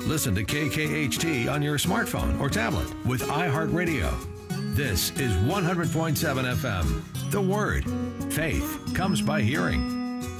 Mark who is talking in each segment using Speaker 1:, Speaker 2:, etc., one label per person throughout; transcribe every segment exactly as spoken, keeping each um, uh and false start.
Speaker 1: Listen to K K H T on your smartphone or tablet with iHeartRadio. This is one hundred point seven F M. The Word. Faith comes by hearing.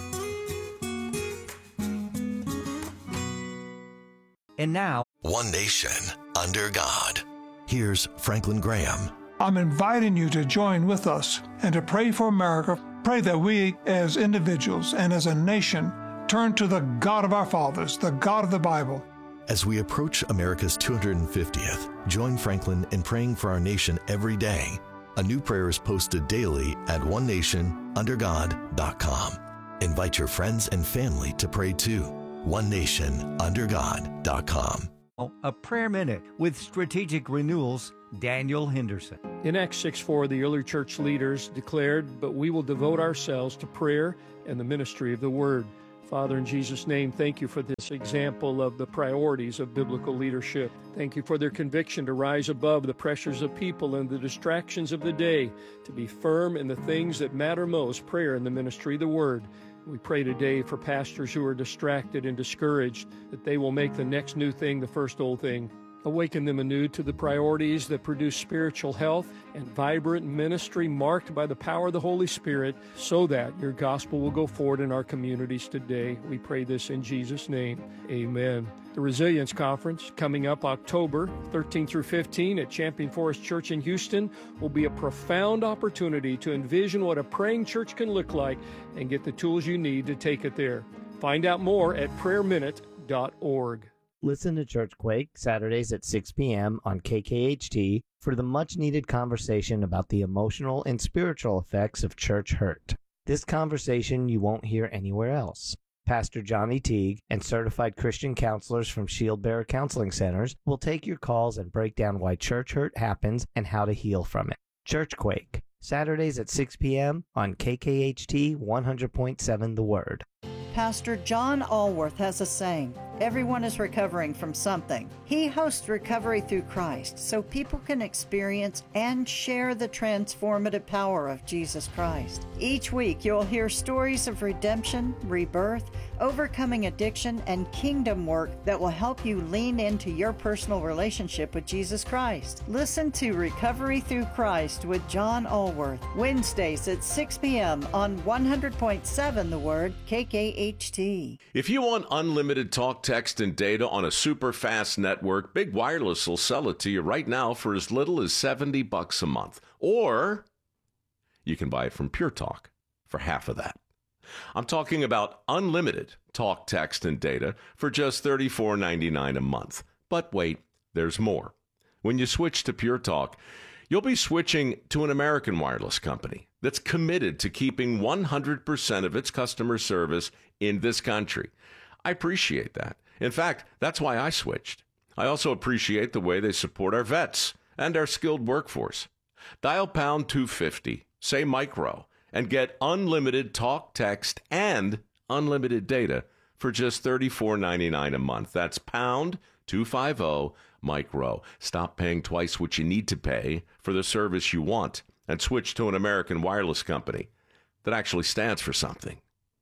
Speaker 2: And now,
Speaker 3: One Nation Under God. Here's Franklin Graham.
Speaker 4: I'm inviting you to join with us and to pray for America. Pray that we as individuals and as a nation turn to the God of our fathers, the God of the Bible.
Speaker 3: As we approach America's two hundred fiftieth, join Franklin in praying for our nation every day. A new prayer is posted daily at one nation under god dot com. Invite your friends and family to pray too. one nation under god dot com.
Speaker 2: a prayer minute with Strategic Renewal's Daniel Henderson.
Speaker 5: In Acts six four, the early church leaders declared, "But we will devote ourselves to prayer and the ministry of the Word." Father, in Jesus' name, thank you for this example of the priorities of biblical leadership. Thank you for their conviction to rise above the pressures of people and the distractions of the day, to be firm in the things that matter most, prayer and the ministry of the Word. We pray today for pastors who are distracted and discouraged, that they will make the next new thing the first old thing. Awaken them anew to the priorities that produce spiritual health and vibrant ministry marked by the power of the Holy Spirit, so that your gospel will go forward in our communities today. We pray this in Jesus' name. Amen. The Resilience Conference, coming up October thirteenth through fifteenth at Champion Forest Church in Houston, will be a profound opportunity to envision what a praying church can look like and get the tools you need to take it there. Find out more at prayer minute dot org.
Speaker 2: Listen to Churchquake Saturdays at six p.m. on K K H T for the much-needed conversation about the emotional and spiritual effects of church hurt. This conversation you won't hear anywhere else. Pastor Johnny Teague and certified Christian counselors from Shield Bearer Counseling Centers will take your calls and break down why church hurt happens and how to heal from it. Churchquake, Saturdays at six p.m. on K K H T one hundred point seven The Word.
Speaker 6: Pastor John Allworth has a saying, everyone is recovering from something. He hosts Recovery Through Christ so people can experience and share the transformative power of Jesus Christ. Each week you'll hear stories of redemption, rebirth, overcoming addiction, and kingdom work that will help you lean into your personal relationship with Jesus Christ. Listen to Recovery Through Christ with John Allworth, Wednesdays at six p.m. on one hundred point seven The Word, K K H T.
Speaker 7: If you want unlimited talk, text, and data on a super fast network, Big Wireless will sell it to you right now for as little as seventy bucks a month. Or you can buy it from Pure Talk for half of that. I'm talking about unlimited talk, text, and data for just thirty-four ninety-nine a month. But wait, there's more. When you switch to Pure Talk, you'll be switching to an American wireless company that's committed to keeping one hundred percent of its customer service in this country. I appreciate that. In fact, that's why I switched. I also appreciate the way they support our vets and our skilled workforce. Dial pound two fifty, say micro, and get unlimited talk, text, and unlimited data for just thirty-four ninety-nine a month. That's pound two fifty, micro. Stop paying twice what you need to pay for the service you want and switch to an American wireless company that actually stands for something.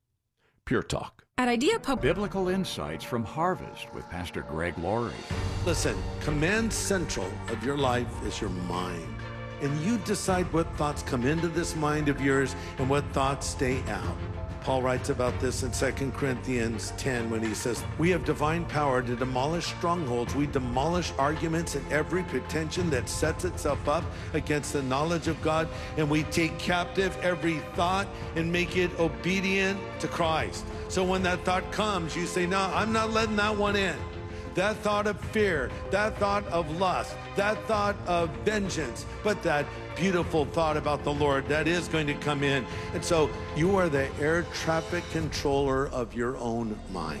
Speaker 7: Pure Talk.
Speaker 8: At Idea Pub.
Speaker 9: Biblical Insights from Harvest with Pastor Greg Laurie.
Speaker 10: Listen, command central of your life is your mind. And you decide what thoughts come into this mind of yours and what thoughts stay out. Paul writes about this in Second Corinthians ten when he says, we have divine power to demolish strongholds. We demolish arguments and every pretension that sets itself up against the knowledge of God. And we take captive every thought and make it obedient to Christ. So when that thought comes, you say, no, I'm not letting that one in. That thought of fear, that thought of lust, that thought of vengeance, but that beautiful thought about the Lord, that is going to come in. And so you are the air traffic controller of your own mind.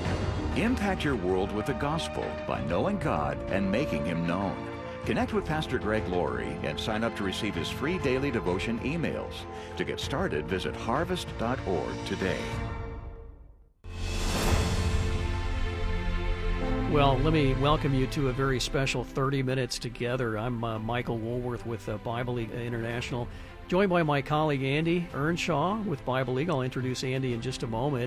Speaker 9: Impact your world with the gospel by knowing God and making Him known. Connect with Pastor Greg Laurie and sign up to receive his free daily devotion emails. To get started, visit harvest dot org today.
Speaker 5: Well, let me welcome you to a very special thirty minutes together. I'm uh, Michael Woolworth with uh, Bible League International, joined by my colleague Andy Earnshaw with Bible League. I'll introduce Andy in just a moment.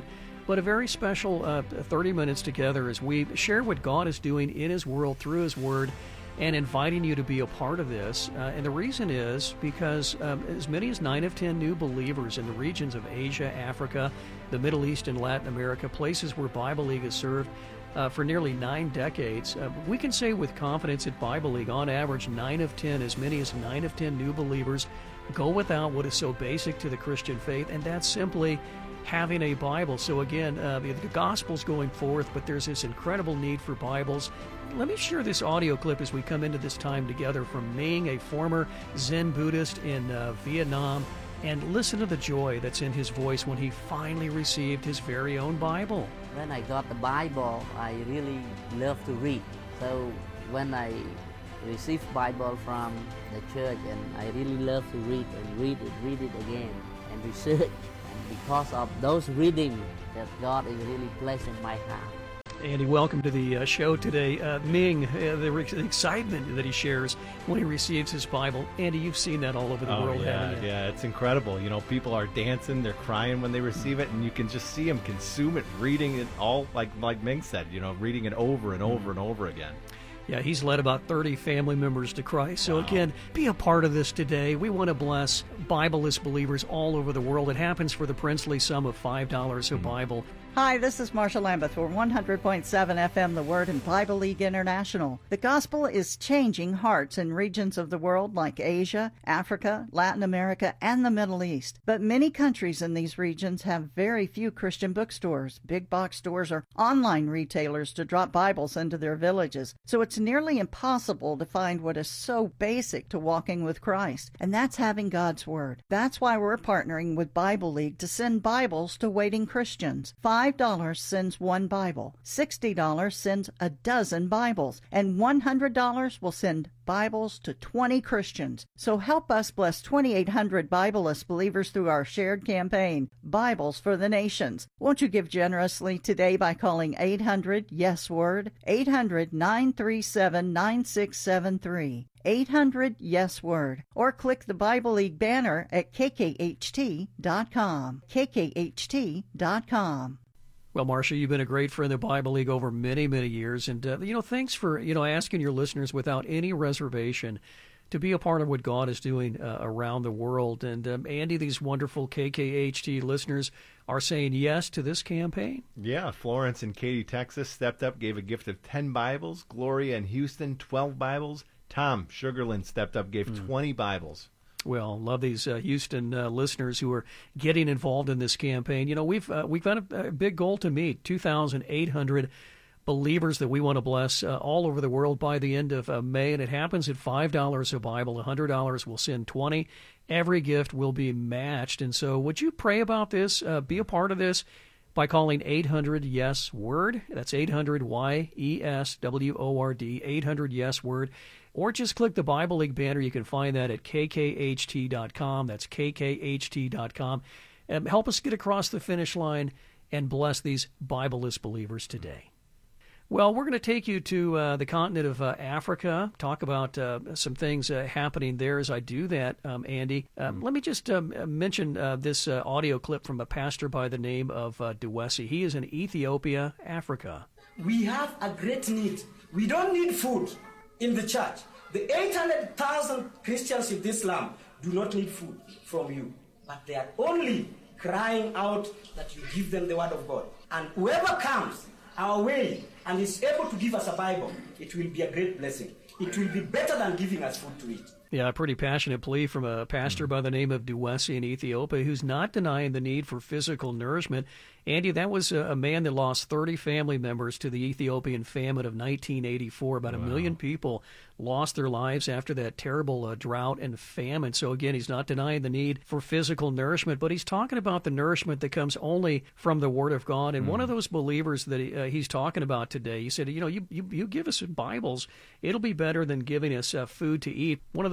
Speaker 5: but a very special uh, thirty minutes together as we share what God is doing in His world through His Word, and inviting you to be a part of this. Uh, and the reason is because um, as many as nine of ten new believers in the regions of Asia, Africa, the Middle East, and Latin America, places where Bible League has served uh, for nearly nine decades. Uh, we can say with confidence at Bible League, on average, nine of ten, as many as nine of ten new believers go without what is so basic to the Christian faith, and that's simply having a Bible. So again, uh, the, the gospel's going forth, but there's this incredible need for Bibles. Let me share this audio clip as we come into this time together from Ming, a former Zen Buddhist in uh, Vietnam, and listen to the joy that's in his voice when he finally received his very own Bible.
Speaker 8: When I got the Bible, I really love to read. So when I received Bible from the church, and I really love to read and read it, read it again, and research. And because of those reading, that God is really blessing my heart.
Speaker 5: Andy, welcome to the uh, show today. Uh, Ming, uh, the, re- the excitement that he shares when he receives his Bible. Andy, you've seen that all over the
Speaker 11: oh,
Speaker 5: world,
Speaker 11: yeah,
Speaker 5: haven't you?
Speaker 11: Yeah, it's incredible. You know, people are dancing, they're crying when they receive it, and you can just see them consume it, reading it all, like like Ming said, you know, reading it over and over mm. and over again.
Speaker 5: Yeah, he's led about thirty family members to Christ. So wow. Again, be a part of this today. We want to bless Bible-less believers all over the world. It happens for the princely sum of five dollars a mm. Bible.
Speaker 6: Hi, this is Marsha Lambeth for one hundred point seven F M The Word and Bible League International. The gospel is changing hearts in regions of the world like Asia, Africa, Latin America, and the Middle East. But many countries in these regions have very few Christian bookstores, big box stores, or online retailers to drop Bibles into their villages. So it's nearly impossible to find what is so basic to walking with Christ, and that's having God's Word. That's why we're partnering with Bible League to send Bibles to waiting Christians. five dollars sends one Bible, sixty dollars sends a dozen Bibles, and one hundred dollars will send Bibles to twenty Christians. So help us bless twenty-eight hundred Bible-less believers through our shared campaign, Bibles for the Nations. Won't you give generously today by calling eight hundred yes word, eight hundred nine three seven nine six seven three. eight hundred yes word, or click the Bible League banner at k k h t dot com. k k h t dot com.
Speaker 5: Well, Marsha, you've been a great friend of the Bible League over many, many years. And, uh, you know, thanks for, you know, asking your listeners without any reservation to be a part of what God is doing uh, around the world. And, um, Andy, these wonderful K K H T listeners are saying yes to this campaign.
Speaker 11: Yeah, Florence in Katy, Texas stepped up, gave a gift of ten Bibles. Gloria in Houston, twelve Bibles. Tom Sugarland stepped up, gave mm. twenty Bibles.
Speaker 5: Well, love these uh, Houston uh, listeners who are getting involved in this campaign. You know, we've uh, we've got a, a big goal to meet, two thousand eight hundred believers that we want to bless uh, all over the world by the end of uh, May, and it happens at five dollars a Bible. one hundred dollars will send twenty. Every gift will be matched. And so would you pray about this, uh, be a part of this, by calling eight hundred yes word. That's eight hundred Y E S W O R D, eight hundred yes word. Or just click the Bible League banner. You can find that at k k h t dot com. That's k k h t dot com. And help us get across the finish line and bless these Bible-less believers today. Well, we're going to take you to uh, the continent of uh, Africa, talk about uh, some things uh, happening there as I do that, um, Andy. Uh, mm. Let me just um, mention uh, this uh, audio clip from a pastor by the name of uh, Duwesi. He is in Ethiopia, Africa.
Speaker 12: We have a great need. We don't need food in the church. The eight hundred thousand Christians in this land do not need food from you, but they are only crying out that you give them the word of God. And whoever comes our way and is able to give us a Bible, it will be a great blessing. It will be better than giving us food to eat.
Speaker 5: Yeah, a pretty passionate plea from a pastor by the name of Duwesi in Ethiopia, who's not denying the need for physical nourishment. Andy, that was a man that lost thirty family members to the Ethiopian famine of nineteen eighty-four. About wow. a million people lost their lives after that terrible uh, drought and famine. So again, he's not denying the need for physical nourishment, but he's talking about the nourishment that comes only from the Word of God. And mm. one of those believers that he, uh, he's talking about today, he said, you know, you, you, you give us Bibles, it'll be better than giving us uh, food to eat. One of those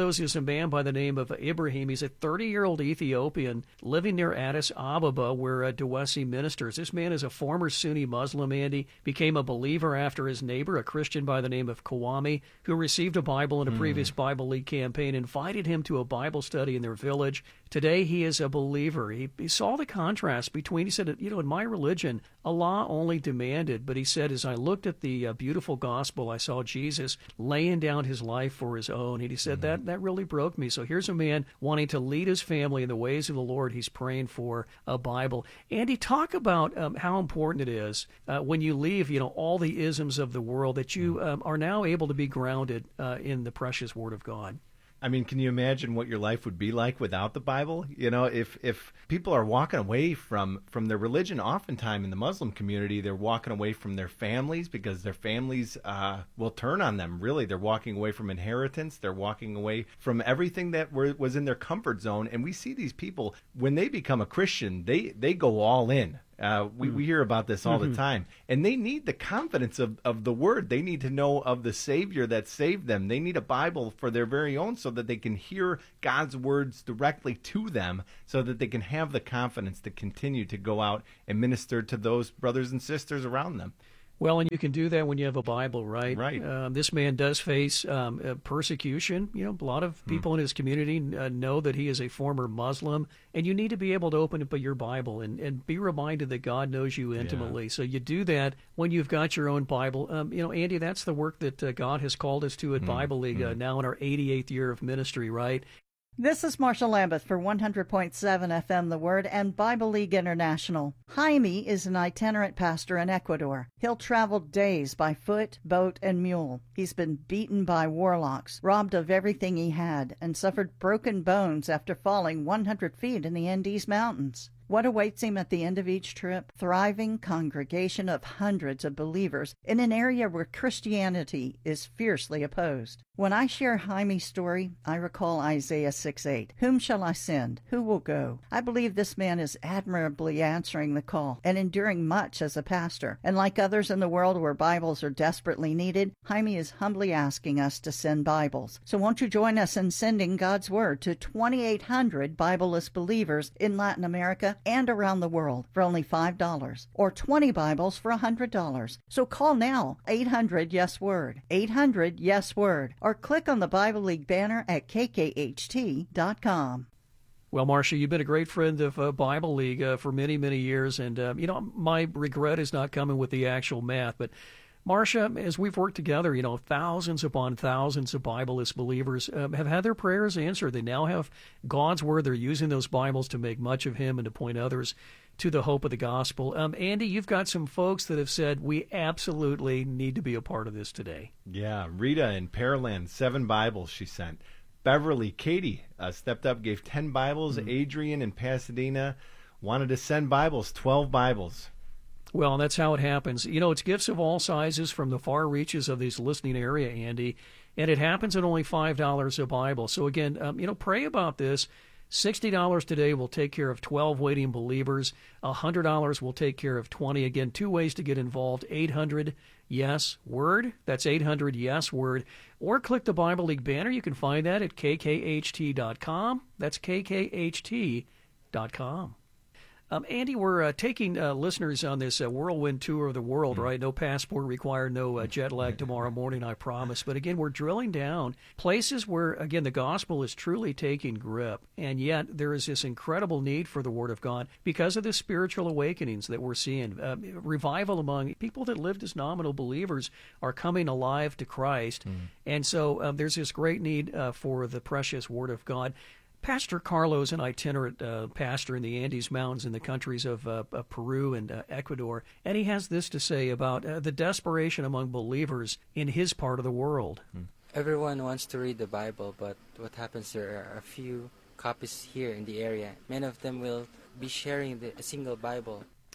Speaker 5: Carlos is a man by the name of Ibrahim. He's a thirty-year-old Ethiopian living near Addis Ababa, where uh, Dewesi ministers. This man is a former Sunni Muslim, Andy, became a believer after his neighbor, a Christian by the name of Kawami, who received a Bible in a mm. previous Bible League campaign, invited him to a Bible study in their village. Today, he is a believer. He, he saw the contrast between, he said, you know, in my religion, Allah only demanded, but he said, as I looked at the uh, beautiful gospel, I saw Jesus laying down his life for his own. And he said, mm-hmm. that, that really broke me. So here's a man wanting to lead his family in the ways of the Lord. He's praying for a Bible. Andy, talk about um, how important it is uh, when you leave, you know, all the isms of the world, that you um, are now able to be grounded uh, in the precious Word of God.
Speaker 11: I mean, can you imagine what your life would be like without the Bible? You know, if if people are walking away from, from their religion, oftentimes in the Muslim community, they're walking away from their families because their families uh, will turn on them. Really, they're walking away from inheritance. They're walking away from everything that were, was in their comfort zone. And we see these people, when they become a Christian, they, they go all in. Uh, we, mm. we hear about this all mm-hmm. the time. And they need the confidence of, of the Word. They need to know of the Savior that saved them. They need a Bible for their very own so that they can hear God's words directly to them, so that they can have the confidence to continue to go out and minister to those brothers and sisters around them.
Speaker 5: Well, and you can do that when you have a Bible, right?
Speaker 11: Right.
Speaker 5: Um, this man does face um, uh, persecution. You know, a lot of people mm. in his community uh, know that he is a former Muslim, and you need to be able to open up your Bible and, and be reminded that God knows you intimately. Yeah. So you do that when you've got your own Bible. Um, you know, Andy, that's the work that uh, God has called us to at mm. Bible League, mm. uh, now in our eighty-eighth year of ministry, right?
Speaker 6: This is Marsha Lambeth for one hundred point seven F M The Word and Bible League International. Jaime is an itinerant pastor in Ecuador. He'll travel days by foot, boat, and mule. He's been beaten by warlocks, robbed of everything he had, and suffered broken bones after falling one hundred feet in the Andes Mountains. What awaits him at the end of each trip? Thriving congregation of hundreds of believers in an area where Christianity is fiercely opposed. When I share Jaime's story, I recall Isaiah six eight. Whom shall I send? Who will go? I believe this man is admirably answering the call and enduring much as a pastor. And like others in the world where Bibles are desperately needed, Jaime is humbly asking us to send Bibles. So won't you join us in sending God's Word to twenty-eight hundred Bibleless believers in Latin America and around the world for only five dollars, or twenty Bibles for one hundred dollars. So call now, eight hundred yes word, eight hundred yes word, or click on the Bible League banner at K K H T dot com.
Speaker 5: Well, Marsha, you've been a great friend of uh, Bible League uh, for many, many years, and uh, you know, my regret is not coming with the actual math, but Marsha, as we've worked together, you know, thousands upon thousands of Bibleless believers um, have had their prayers answered. They now have God's Word. They're using those Bibles to make much of Him and to point others to the hope of the gospel. Um, Andy, you've got some folks that have said, we absolutely need to be a part of this today.
Speaker 11: Yeah, Rita in Pearland, seven Bibles she sent. Beverly, Katie uh, stepped up, gave ten Bibles. Mm-hmm. Adrian in Pasadena wanted to send Bibles, twelve Bibles.
Speaker 5: Well, that's how it happens. You know, it's gifts of all sizes from the far reaches of this listening area, Andy, and it happens at only five dollars a Bible. So again, um, you know, pray about this. sixty dollars today will take care of twelve waiting believers. one hundred dollars will take care of twenty. Again, two ways to get involved. eight hundred yes word. That's eight hundred yes word. Or click the Bible League banner. You can find that at K K H T dot com. That's K K H T dot com. Um, Andy, we're uh, taking uh, listeners on this uh, whirlwind tour of the world, mm-hmm. right? No passport required, no uh, jet lag tomorrow morning, I promise. But again, we're drilling down places where, again, the gospel is truly taking grip. And yet there is this incredible need for the Word of God because of the spiritual awakenings that we're seeing. Uh, revival among people that lived as nominal believers are coming alive to Christ. Mm-hmm. And so um, there's this great need uh, for the precious Word of God. Pastor Carlos, an itinerant uh, pastor in the Andes Mountains in the countries of, uh, of Peru and uh, Ecuador, and he has this to say about uh, the desperation among believers in his part of the world.
Speaker 13: Everyone wants to read the Bible, but what happens, there are a few copies here in the area. Many of them will be sharing the, a single Bible.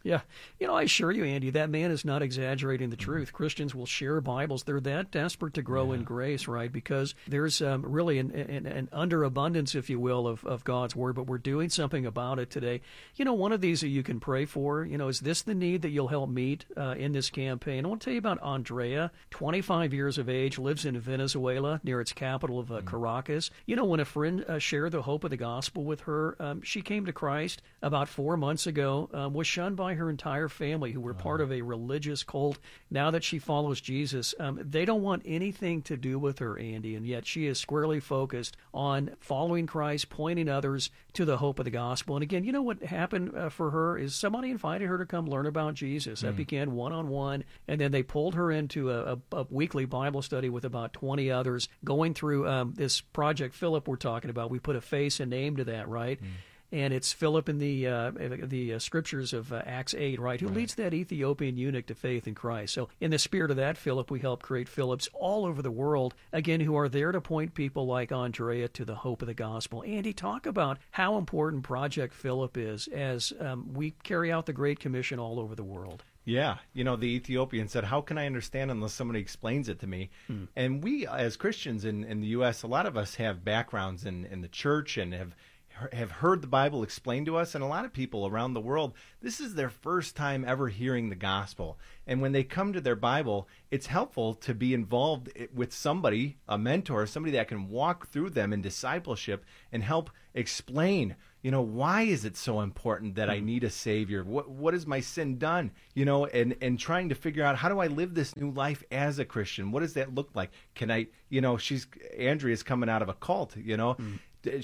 Speaker 5: Yeah. You know, I assure you, Andy, that man is not exaggerating the truth. Mm-hmm. Christians will share Bibles. They're that desperate to grow yeah. in grace, right? Because there's um, really an, an, an underabundance, if you will, of, of God's Word, but we're doing something about it today. You know, one of these that you can pray for, you know, is this the need that you'll help meet uh, in this campaign? I want to tell you about Andrea, twenty-five years of age, lives in Venezuela, near its capital of uh, mm-hmm. Caracas. You know, when a friend uh, shared the hope of the gospel with her, um, she came to Christ about four months ago, um, was shunned by her entire family who were part of a religious cult. Now that she follows Jesus, um, they don't want anything to do with her, Andy, and yet she is squarely focused on following Christ, pointing others to the hope of the gospel. And again, you know what happened uh, for her is somebody invited her to come learn about Jesus. That mm. began one-on-one, and then they pulled her into a, a, a weekly Bible study with about twenty others, going through um, this Project Philip we're talking about. We put a face and name to that, right? Mm. And it's Philip in the uh, the uh, scriptures of uh, Acts eight, right, who right. leads that Ethiopian eunuch to faith in Christ. So in the spirit of that, Philip, we help create Philips all over the world, again, who are there to point people like Andrea to the hope of the gospel. Andy, talk about how important Project Philip is as um, we carry out the Great Commission all over the world.
Speaker 11: Yeah. You know, the Ethiopian said, how can I understand unless somebody explains it to me? Hmm. And we, as Christians in, in the U S, a lot of us have backgrounds in, in the church and have have heard the Bible explained to us, and a lot of people around the world, this is their first time ever hearing the gospel. And when they come to their Bible, it's helpful to be involved with somebody, a mentor, somebody that can walk through them in discipleship and help explain, you know, why is it so important that I need a Savior? What what has my sin done? You know, and, and trying to figure out, how do I live this new life as a Christian? What does that look like? Can I, you know, she's, Andrea's coming out of a cult, you know, mm.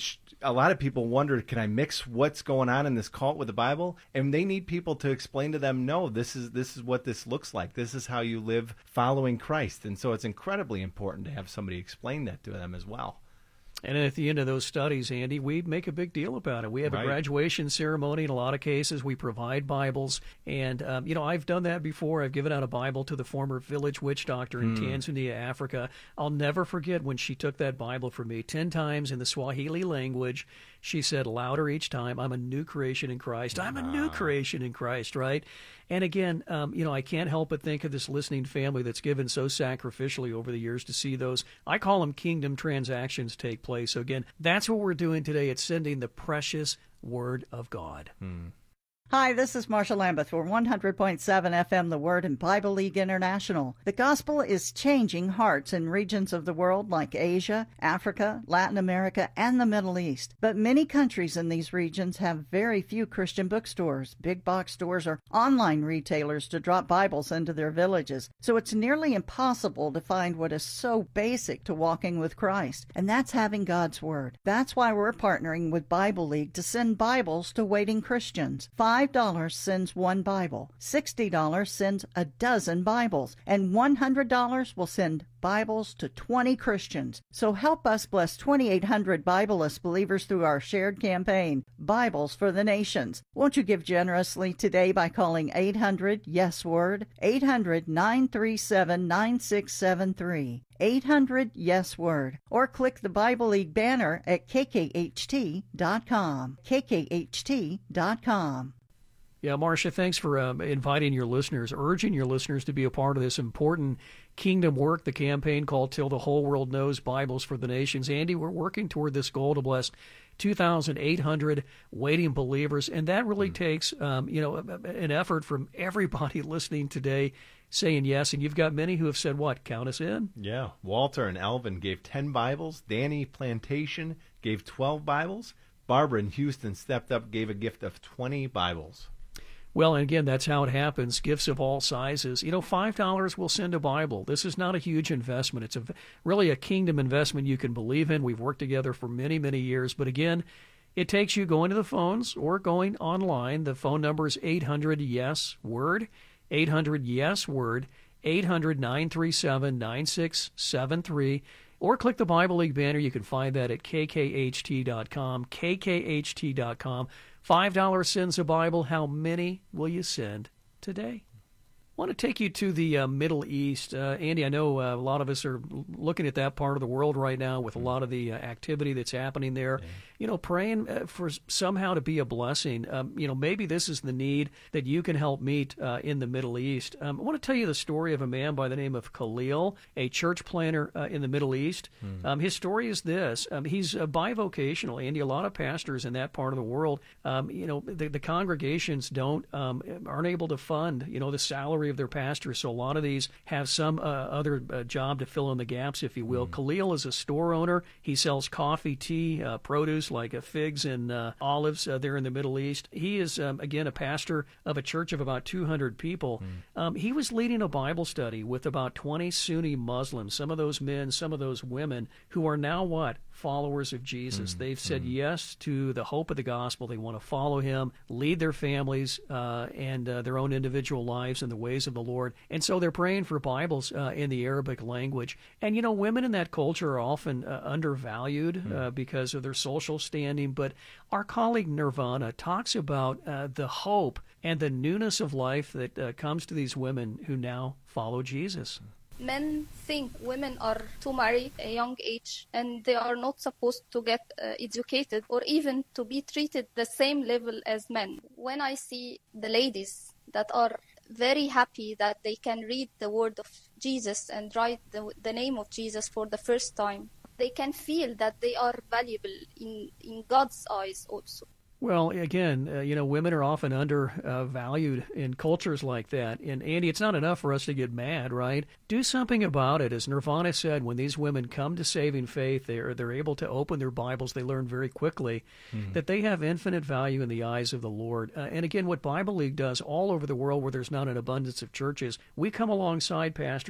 Speaker 11: A lot of people wonder, can I mix what's going on in this cult with the Bible? And they need people to explain to them, no, this is this is what this looks like. This is how you live following Christ. And so it's incredibly important to have somebody explain that to them as well.
Speaker 5: And at the end of those studies, Andy, we make a big deal about it. We have right. a graduation ceremony. In a lot of cases, we provide Bibles. And, um, you know, I've done that before. I've given out a Bible to the former village witch doctor in mm. Tanzania, Africa. I'll never forget when she took that Bible from me ten times in the Swahili language. She said louder each time, I'm a new creation in Christ. I'm a new creation in Christ, right? And again, um, you know, I can't help but think of this listening family that's given so sacrificially over the years to see those, I call them kingdom transactions, take place. So again, that's what we're doing today. It's sending the precious Word of God.
Speaker 11: Hmm.
Speaker 6: Hi, this is Marsha Lambeth for one hundred point seven F M The Word and Bible League International. The gospel is changing hearts in regions of the world like Asia, Africa, Latin America, and the Middle East. But many countries in these regions have very few Christian bookstores, big box stores, or online retailers to drop Bibles into their villages. So it's nearly impossible to find what is so basic to walking with Christ, and that's having God's Word. That's why we're partnering with Bible League to send Bibles to waiting Christians. Five dollars sends one Bible, sixty dollars sends a dozen Bibles, and one hundred dollars will send Bibles to twenty Christians. So help us bless twenty-eight hundred Bibleless believers through our shared campaign, Bibles for the Nations. Won't you give generously today by calling eight hundred yes word, eight hundred nine three seven nine six seven three, eight hundred yes word, or click the Bible League banner at k k h t dot com, k k h t dot com.
Speaker 5: Yeah, Marsha, thanks for um, inviting your listeners, urging your listeners to be a part of this important kingdom work, the campaign called Till the Whole World Knows, Bibles for the Nations. Andy, we're working toward this goal to bless two thousand eight hundred waiting believers, and that really mm. takes, um, you know, an effort from everybody listening today saying yes, and you've got many who have said what? Count us in?
Speaker 11: Yeah, Walter and Alvin gave ten Bibles. Danny Plantation gave twelve Bibles. Barbara in Houston stepped up, gave a gift of twenty Bibles.
Speaker 5: Well, and again, that's how it happens, gifts of all sizes. You know, five dollars will send a Bible. This is not a huge investment. It's a, really a kingdom investment you can believe in. We've worked together for many, many years. But again, it takes you going to the phones or going online. The phone number is eight hundred yes word, eight hundred yes word, eight hundred nine three seven nine six seven three. Or click the Bible League banner. You can find that at k k h t dot com, k k h t dot com. five dollars sends a Bible. How many will you send today?
Speaker 14: want to take you to the uh, Middle East. Uh, Andy, I know uh, a lot of us are looking at that part of the world right now with a lot of the uh, activity that's happening there. Yeah. You know, praying uh, for somehow to be a blessing. Um, you know, maybe this is the need that you can help meet uh, in the Middle East. Um, I want to tell you the story of a man by the name of Khalil, a church planter uh, in the Middle East. Mm. Um, his story is this. Um, he's uh, bivocational, Andy. A lot of pastors in that part of the world, um, you know, the, the congregations don't um, aren't able to fund, you know, the salary of their pastors. So a lot of these have some uh, other uh, job to fill in the gaps, if you will. Mm. Khalil is a store owner. He sells coffee, tea, uh, produce like uh, figs and uh, olives uh, there in the Middle East. He is, um, again, a pastor of a church of about two hundred people. Mm. Um, he was leading a Bible study with about twenty Sunni Muslims, some of those men, some of those women, who are now what? Followers of Jesus. Mm. They've said mm. yes to the hope of the gospel. They want to follow him, lead their families uh, and uh, their own individual lives in the ways of the Lord. And so they're praying for Bibles uh, in the Arabic language. And, you know, women in that culture are often uh, undervalued mm. uh, because of their social standing. But our colleague Nirvana talks about uh, the hope and the newness of life that uh, comes to these women who now follow Jesus.
Speaker 15: Men think women are to marry at a young age and they are not supposed to get uh, educated or even to be treated the same level as men. When I see the ladies that are very happy that they can read the word of Jesus and write the, the name of Jesus for the first time, they can feel that they are valuable in, in God's eyes also.
Speaker 14: Well, again, uh, you know, women are often undervalued uh, in cultures like that. And, Andy, it's not enough for us to get mad, right? Do something about it. As Nirvana said, when these women come to saving faith, they're, they're able to open their Bibles. They learn very quickly mm-hmm. that they have infinite value in the eyes of the Lord. Uh, and, again, what Bible League does all over the world where there's not an abundance of churches, we come alongside pastors